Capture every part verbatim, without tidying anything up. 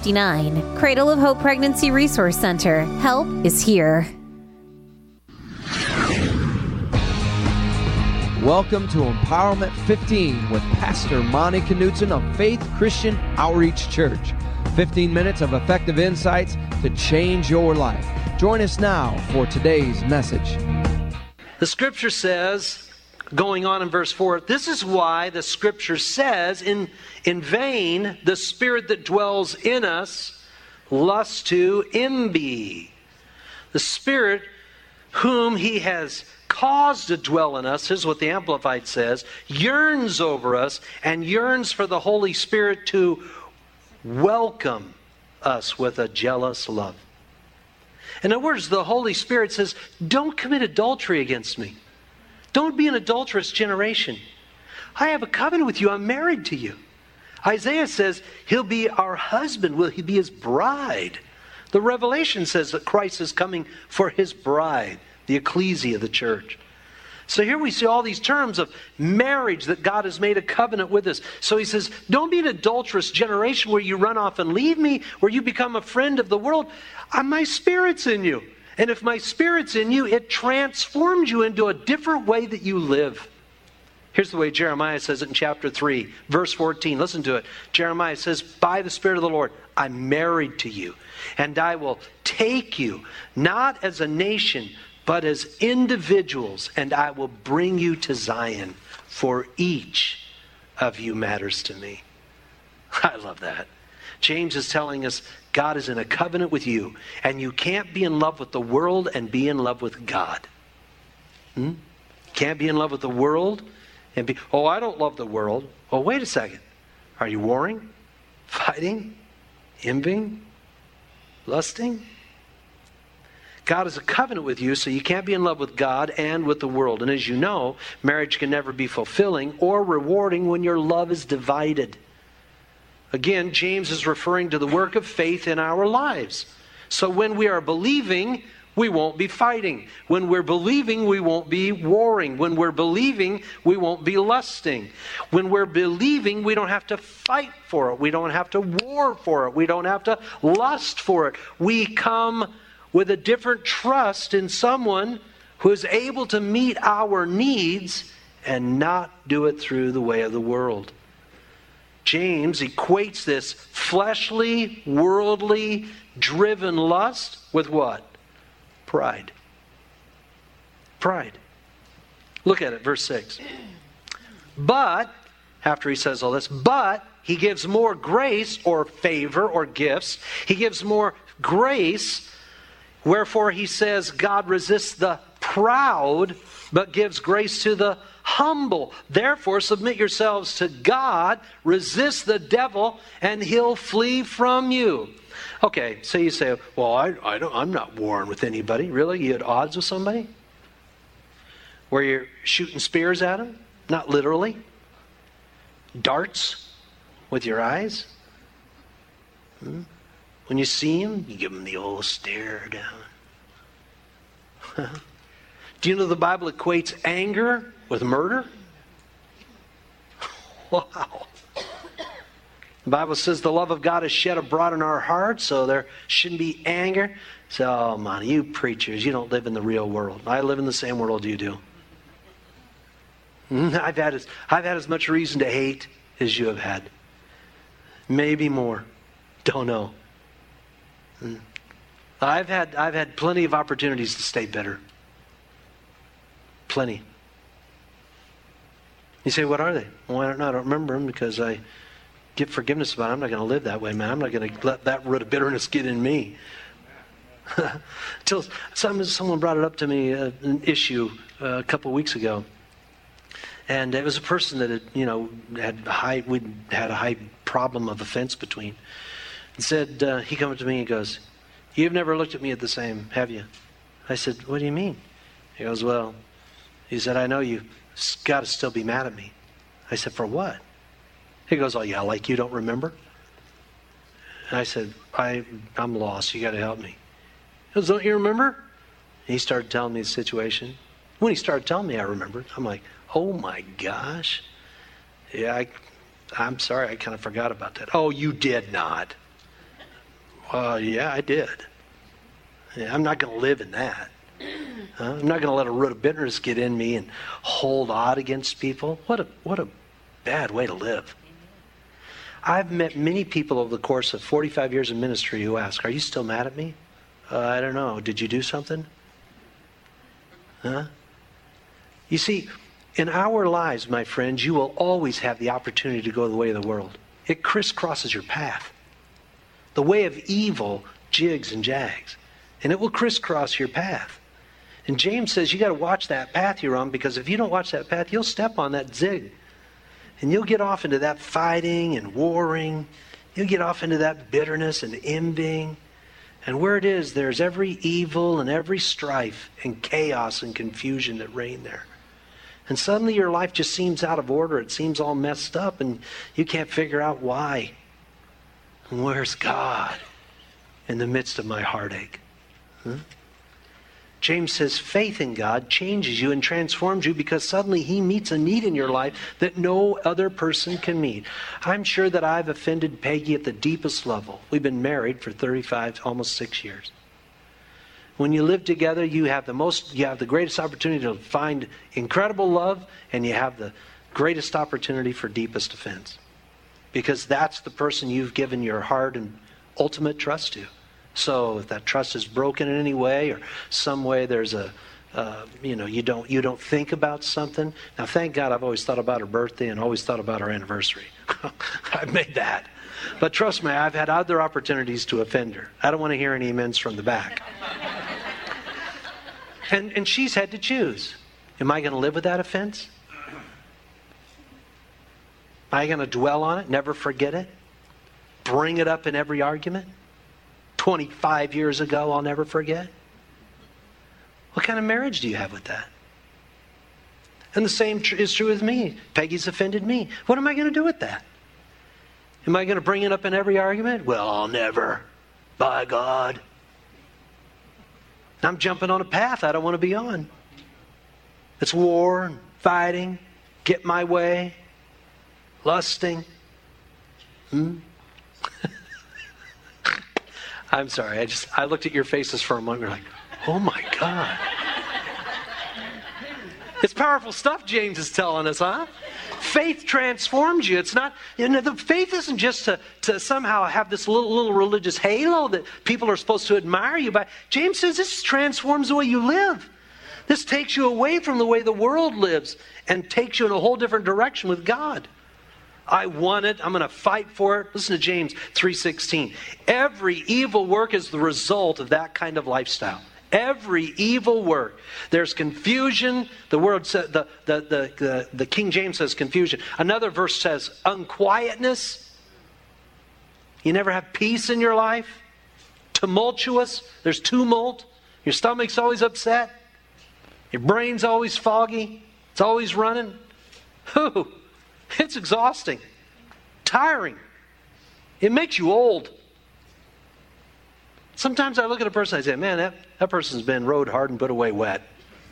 fifty-nine. Cradle of Hope Pregnancy Resource Center. Help is here. Welcome to Empowerment fifteen with Pastor Monty Knudsen of Faith Christian Outreach Church. fifteen minutes of effective insights to change your life. Join us now for today's message. The scripture says, going on in verse four, this is why the scripture says, in, in vain the spirit that dwells in us lusts to envy. The spirit whom he has caused to dwell in us, is what the Amplified says, yearns over us and yearns for the Holy Spirit to welcome us with a jealous love. In other words, the Holy Spirit says, don't commit adultery against me. Don't be an adulterous generation. I have a covenant with you. I'm married to you. Isaiah says he'll be our husband. Will he be his bride? The Revelation says that Christ is coming for his bride, the ecclesia, the church. So here we see all these terms of marriage that God has made a covenant with us. So he says, don't be an adulterous generation where you run off and leave me, where you become a friend of the world. Uh, my spirit's in you. And if my spirit's in you, it transforms you into a different way that you live. Here's the way Jeremiah says it in chapter three, verse fourteen. Listen to it. Jeremiah says, by the Spirit of the Lord, I'm married to you, and I will take you, not as a nation, but as individuals, and I will bring you to Zion, for each of you matters to me. I love that. James is telling us God is in a covenant with you, and you can't be in love with the world and be in love with God. Hmm? Can't be in love with the world and be, oh, I don't love the world. Oh, wait a second. Are you warring? Fighting? Envying? Lusting? God is a covenant with you, so you can't be in love with God and with the world. And as you know, marriage can never be fulfilling or rewarding when your love is divided. Again, James is referring to the work of faith in our lives. So when we are believing, we won't be fighting. When we're believing, we won't be warring. When we're believing, we won't be lusting. When we're believing, we don't have to fight for it. We don't have to war for it. We don't have to lust for it. We come with a different trust in someone who is able to meet our needs and not do it through the way of the world. James equates this fleshly, worldly, driven lust with what? Pride. Pride. Look at it, verse six. But, after he says all this, but he gives more grace or favor or gifts. He gives more grace. Wherefore he says, God resists the proud, but gives grace to the humble. Therefore submit yourselves to God, resist the devil, and he'll flee from you. Okay, so you say, well, I, I don't, I'm not warring with anybody. Really? You at odds with somebody? Where you're shooting spears at them? Not literally. Darts with your eyes? Hmm? When you see him, you give him the old stare down. Do you know the Bible equates anger with murder? Wow. The Bible says the love of God is shed abroad in our hearts, so there shouldn't be anger. So, oh, man, you preachers, you don't live in the real world. I live in the same world you do. I've had as, I've had as much reason to hate as you have had. Maybe more. Don't know. I've had I've had plenty of opportunities to stay bitter. Plenty. You say, what are they? Well, I don't know. I don't remember them because I get forgiveness about it. I'm not going to live that way, man. I'm not going to let that root of bitterness get in me. Until some, someone brought it up to me, uh, an issue uh, a couple of weeks ago. And it was a person that had, you know, had high, we'd had a high problem of offense between. And said, uh, he came up to me and goes, you've never looked at me the same, have you? I said, what do you mean? He goes, well, he said, I know you've got to still be mad at me. I said, for what? He goes, oh yeah, like you don't remember? And I said, I, I'm lost, you got to help me. He goes, don't you remember? And he started telling me the situation. When he started telling me, I remembered. I'm like, oh my gosh. Yeah, I, I'm sorry, I kind of forgot about that. Oh, you did not. Well, yeah, I did. Yeah, I'm not going to live in that. Huh? I'm not going to let a root of bitterness get in me and hold odd against people. What a what a bad way to live. I've met many people over the course of forty-five years of ministry who ask, are you still mad at me? Uh, I don't know. Did you do something? Huh? You see, in our lives, my friends, you will always have the opportunity to go the way of the world. It crisscrosses your path. The way of evil jigs and jags. And it will crisscross your path. And James says you got to watch that path you're on, because if you don't watch that path, you'll step on that zig. And you'll get off into that fighting and warring. You'll get off into that bitterness and envying. And where it is, there's every evil and every strife and chaos and confusion that reign there. And suddenly your life just seems out of order. It seems all messed up, and you can't figure out why. And where's God in the midst of my heartache? Huh? James says faith in God changes you and transforms you, because suddenly he meets a need in your life that no other person can meet. I'm sure that I've offended Peggy at the deepest level. We've been married for thirty-five, almost six years. When you live together, you have the most, you have the greatest opportunity to find incredible love, and you have the greatest opportunity for deepest offense. Because that's the person you've given your heart and ultimate trust to. So if that trust is broken in any way, or some way there's a, uh, you know, you don't you don't think about something. Now, thank God I've always thought about her birthday and always thought about our anniversary. I've made that. But trust me, I've had other opportunities to offend her. I don't want to hear any amens from the back. And, and she's had to choose. Am I going to live with that offense? Am I going to dwell on it, never forget it? Bring it up in every argument? twenty-five years ago, I'll never forget? What kind of marriage do you have with that? And the same tr- is true with me. Peggy's offended me. What am I going to do with that? Am I going to bring it up in every argument? Well, I'll never. By God. I'm jumping on a path I don't want to be on. It's war and fighting, get my way, lusting. Hmm? I'm sorry. I just I looked at your faces for a moment. You're like, oh my God. It's powerful stuff James is telling us, huh? Faith transforms you. It's not, you know, the faith isn't just to, to somehow have this little, little religious halo that people are supposed to admire you by. James says this transforms the way you live. This takes you away from the way the world lives and takes you in a whole different direction with God. I want it. I'm going to fight for it. Listen to James three sixteen. Every evil work is the result of that kind of lifestyle. Every evil work. There's confusion. The word said, the, the, the, the, the King James says confusion. Another verse says unquietness. You never have peace in your life. Tumultuous. There's tumult. Your stomach's always upset. Your brain's always foggy. It's always running. Whew. It's exhausting. Tiring. It makes you old. Sometimes I look at a person and I say, man, that, that person's been rode hard and put away wet.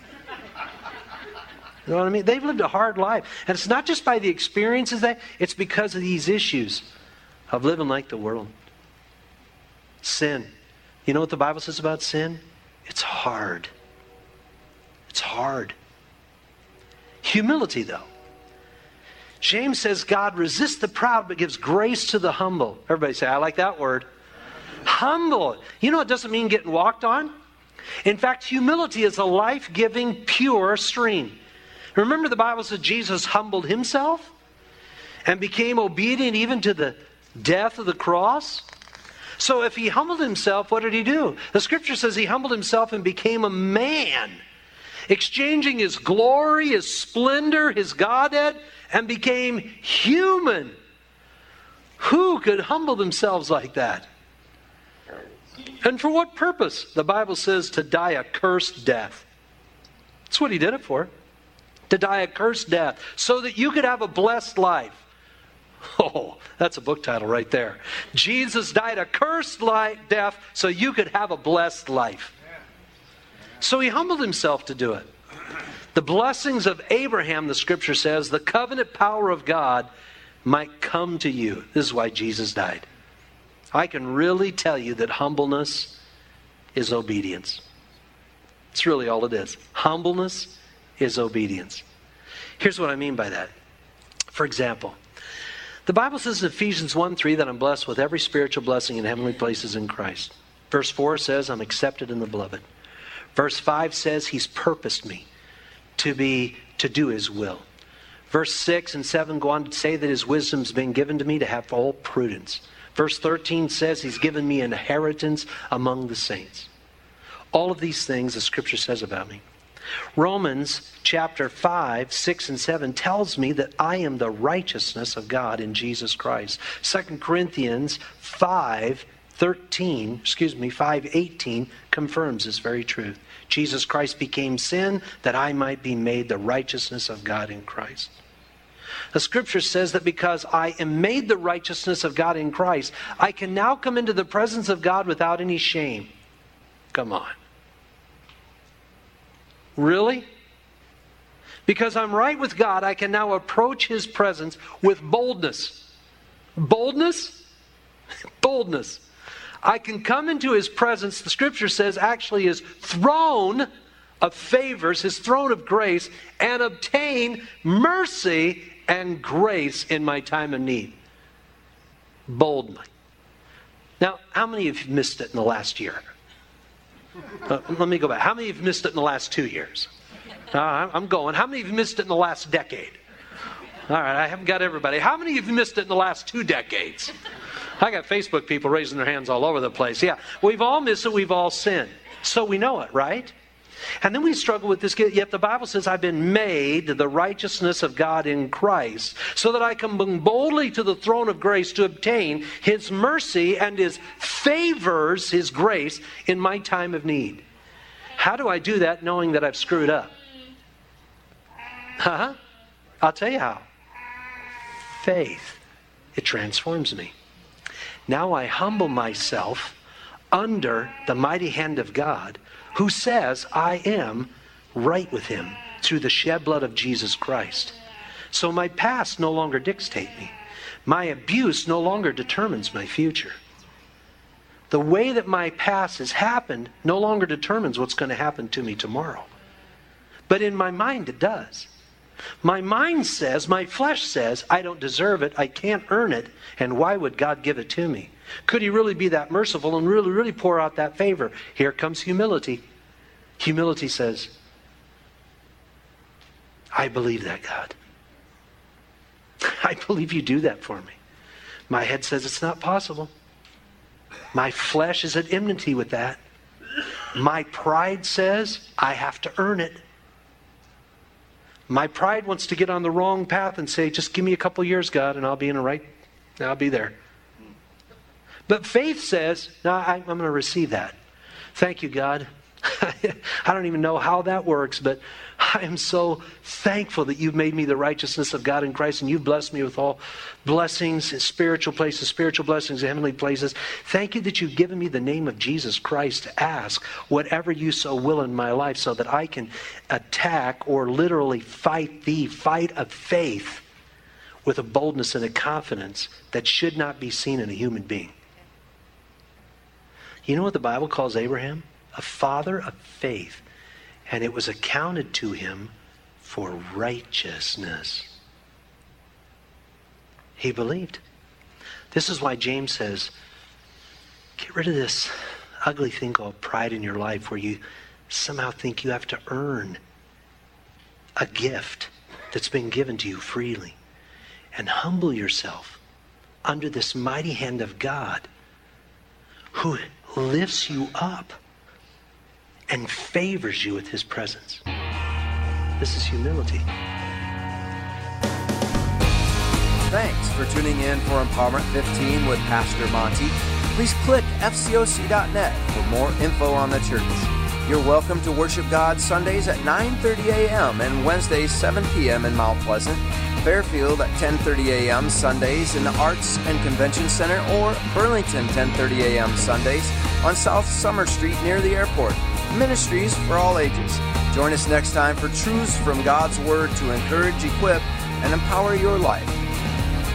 You know what I mean? They've lived a hard life. And it's not just by the experiences they, it's because of these issues of living like the world. Sin. You know what the Bible says about sin? It's hard. It's hard. Humility, though. James says God resists the proud but gives grace to the humble. Everybody say, I like that word. Humble. You know it doesn't mean getting walked on. In fact, humility is a life-giving, pure stream. Remember the Bible says Jesus humbled himself and became obedient even to the death of the cross. So if he humbled himself, what did he do? The scripture says he humbled himself and became a man, exchanging his glory, his splendor, his Godhead, and became human. Who could humble themselves like that? And for what purpose? The Bible says to die a cursed death. That's what he did it for. To die a cursed death. So that you could have a blessed life. Oh, that's a book title right there. Jesus died a cursed life, death so you could have a blessed life. So he humbled himself to do it. The blessings of Abraham, the scripture says, the covenant power of God might come to you. This is why Jesus died. I can really tell you that humbleness is obedience. It's really all it is. Humbleness is obedience. Here's what I mean by that. For example, the Bible says in Ephesians one three that I'm blessed with every spiritual blessing in heavenly places in Christ. Verse four says I'm accepted in the beloved. Verse five says He's purposed me to be to do His will. Verse six and seven go on to say that His wisdom's been given to me to have all prudence. Verse thirteen says He's given me an inheritance among the saints. All of these things the Scripture says about me. Romans chapter five, six, and seven tells me that I am the righteousness of God in Jesus Christ. Second Corinthians five, thirteen, excuse me, five, eighteen confirms this very truth. Jesus Christ became sin that I might be made the righteousness of God in Christ. The Scripture says that because I am made the righteousness of God in Christ, I can now come into the presence of God without any shame. Come on. Really? Because I'm right with God, I can now approach His presence with boldness. Boldness? Boldness. I can come into His presence, the Scripture says, actually His throne of favors, His throne of grace, and obtain mercy and grace in my time of need. Boldly. Now, how many of you missed it in the last year? Uh, let me go back. How many of you missed it in the last two years? Uh, I'm going. How many of you missed it in the last decade? All right, I haven't got everybody. How many of you missed it in the last two decades? I got Facebook people raising their hands all over the place. Yeah, we've all missed it. We've all sinned. So we know it, right? And then we struggle with this. Yet the Bible says I've been made the righteousness of God in Christ so that I can come boldly to the throne of grace to obtain His mercy and His favors, His grace in my time of need. How do I do that knowing that I've screwed up? Huh? I'll tell you how. Faith. It transforms me. Now I humble myself under the mighty hand of God, who says I am right with Him through the shed blood of Jesus Christ. So my past no longer dictates me. My abuse no longer determines my future. The way that my past has happened no longer determines what's going to happen to me tomorrow. But in my mind it does. My mind says, my flesh says, I don't deserve it, I can't earn it, and why would God give it to me? Could He really be that merciful and really, really pour out that favor? Here comes humility. Humility says, I believe that, God. I believe You do that for me. My head says it's not possible. My flesh is at enmity with that. My pride says I have to earn it. My pride wants to get on the wrong path and say, just give me a couple years, God, and I'll be in the right, I'll be there. But faith says, no, I, I'm going to receive that. Thank You, God. I don't even know how that works, but I am so thankful that You've made me the righteousness of God in Christ, and You've blessed me with all blessings in spiritual places, spiritual blessings in heavenly places. Thank You that You've given me the name of Jesus Christ to ask whatever You so will in my life so that I can attack or literally fight the fight of faith with a boldness and a confidence that should not be seen in a human being. You know what the Bible calls Abraham? A father of faith. And it was accounted to him for righteousness. He believed. This is why James says, get rid of this ugly thing called pride in your life where you somehow think you have to earn a gift that's been given to you freely. And humble yourself under this mighty hand of God who lifts you up and favors you with His presence. This is humility. Thanks for tuning in for Empowerment fifteen with Pastor Monty. Please click F C O C dot net for more info on the church. You're welcome to worship God Sundays at nine thirty a.m. and Wednesdays seven p.m. in Mount Pleasant, Fairfield at ten thirty a.m. Sundays in the Arts and Convention Center, or Burlington ten thirty a.m. Sundays on South Summer Street near the airport. Ministries for all ages. Join us next time for truths from God's Word to encourage, equip, and empower your life.